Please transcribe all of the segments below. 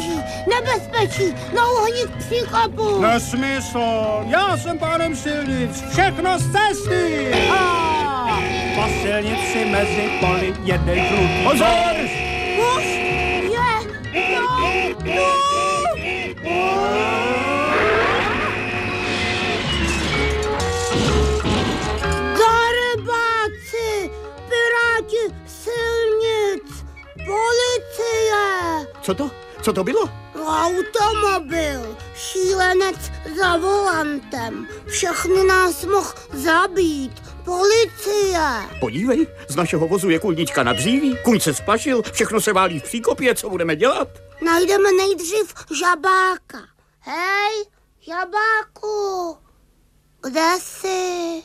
nábřeží, nebezpečí, na uhních příkopu. Nesmysl, já jsem pánem silnic, všechno z cesty. Po silnici mezi poli jeden žlut. Pozor! Už je to Darebáci, piráti silnic, policie. Co to bylo? Automobil, šílenec za volantem, všechny nás mohl zabít, policie. Podívej, z našeho vozu je kulnička na dříví, kuň se spašil, všechno se válí v příkopě, co budeme dělat? Najdeme nejdřív žabáka. Hej, žabáku, kde jsi?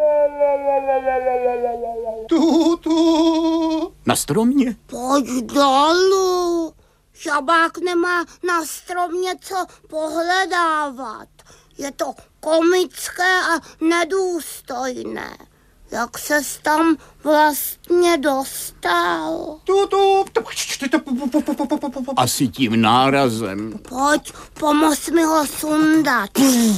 Tu. Na stromě? Pojď dolů. Žabák nemá na stromě co pohledávat. Je to komické a nedůstojné. Jak ses tam vlastně dostal? Asi tím nárazem. Pojď, pomoz mi ho sundat.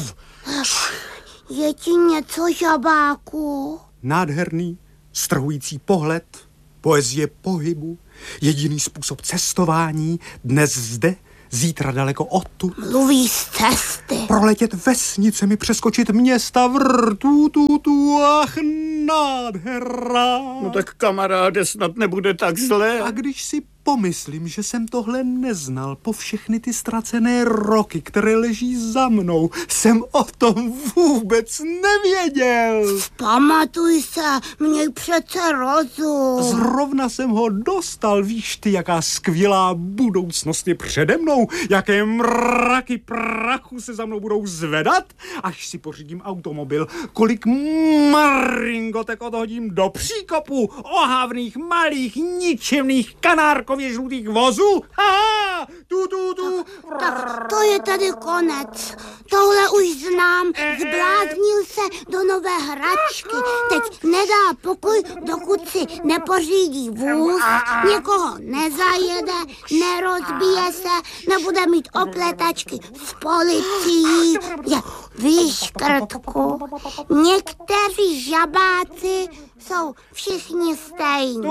Je ti něco, žabáku? Nádherný, strhující pohled, poezie pohybu, jediný způsob cestování, dnes zde, zítra daleko odtud. Mluví z cesty. Proletět vesnicemi, přeskočit města, ach, nádhera. No tak kamaráde, snad nebude tak zlé. A když si pomyslím, že jsem tohle neznal po všechny ty ztracené roky, které leží za mnou, jsem o tom vůbec nevěděl. Pamatuj se, měj přece rozum. Zrovna jsem ho dostal, víš ty, jaká skvělá budoucnost je přede mnou, jaké mraky prachu se za mnou budou zvedat, až si pořídím automobil, kolik maringotek odhodím do příkopu ohavných, malých, ničemných kanárkově žlutých vozů. Ha! Tak to je tady konec. Tohle už znám. Zbláznil se do nové hračky. Teď nedá pokoj, dokud si nepořídí vůz, někoho nezajede, nerozbije se, nebude mít opletačky s policií. Víš, Krtku, někteří žabáci jsou všichni stejní.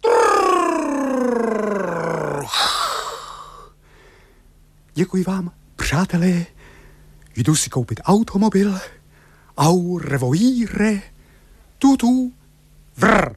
Děkuji vám, přátelé. Jdu si koupit automobil. Au revoire. Tutu. Vrr.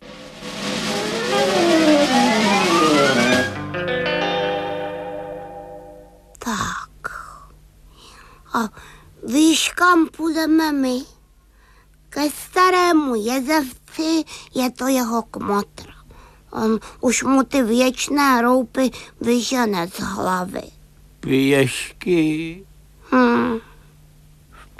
Tak. A víš, kam půjdeme my? Ke starému jezevci, je to jeho kmotr. On už mu ty věčné roupy vyžene z hlavy. Pěšky.